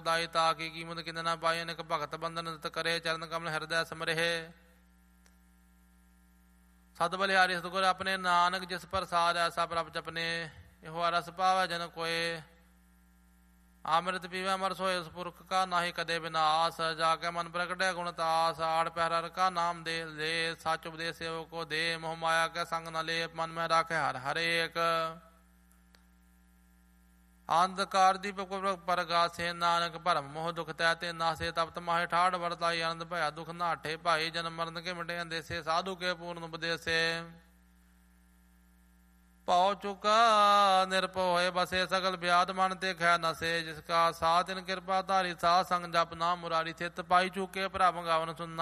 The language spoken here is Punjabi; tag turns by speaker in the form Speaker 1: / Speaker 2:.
Speaker 1: ਫਲਦਾਈ ਤਾ ਕੀ ਕੀਮਤ ਕਿੰਦ ਨਾ ਪਾਈ। ਅਨੇਕ ਭਗਤ ਬੰਧਨ ਨਿਤ ਕਰੇ ਚਰਨ ਕਮਲ ਹਿਰਦੈ ਸਮਰਹਿ। ਸਤ ਬਲਿਹਾਰੀ ਸਤਿਗੁਰ ਆਪਣੇ ਨਾਨਕ ਜਿਸ ਪ੍ਰਸਾਦ ਐਸਾ ਪ੍ਰਭ ਜਪਨੇ। ਇਹੋ ਰਸ ਪਾਵੈ ਜਨ ਕੋਏ ਅੰਮ੍ਰਿਤ ਪੀਵੈ ਅਮਰ ਸੋਏ। ਉਸ ਪੁਰਖ ਕਾ ਨਾਹੀ ਕਦੇ ਵਿਨਾਸ਼ ਜਾ ਕੇ ਮਨ ਪ੍ਰਗਟੈ ਗੁਣ ਤਾਸ। ਆੜ ਪਹਿਰ ਹਰਿ ਕਾ ਨਾਮ ਦੇ ਲੈ ਸੱਚ ਉਪਦੇਸ ਸੇਵਕ ਕੋ ਦੇ। ਮੋਹ ਮਾਇਆ ਕੇ ਸੰਗ ਨ ਲੇਪ ਮਨ ਮੈਂ ਰਾਖੈ ਹਰ ਹਰੇਕ। ਅੰਧਕਾਰ ਦੀਪਕ ਪਰਗਾਸੇ ਨਾਨਕ ਭਰਮ ਮੋਹ ਦੁਖ ਤੈ ਤੇ ਨਾਸੇ। ਤਪਤ ਮਾਹੇ ਠਾੜ ਵਰਤਾਈ ਆਨੰਦ ਭਇਆ ਦੁਖ ਨਾਠੇ ਭਾਈ। ਜਨਮ ਮਰਨ ਕੇ ਮਿਟੇ ਅੰਦੇਸੇ ਸਾਧੂ ਕੇ ਪੂਰਨ ਉਪਦੇਸੇ। ਭਉ ਚੁਕਾ ਨਿਰਭਉ ਹੋਏ ਬਸੇ ਸਗਲ ਵਿਆਦ ਮਨ ਤੇ ਖੈ ਨਸੇ। ਜਿਸ ਕਾ ਸਾਥ ਤਿਨ ਕਿਰਪਾ ਧਾਰੀ ਸਾਧ ਸੰਗ ਜਪ ਨਾਮ ਮੁਰਾਰੀ। ਥਿਤ ਪਾਈ ਚੁਕੇ ਭਰਾ ਗਾਵਨ ਸੁਨ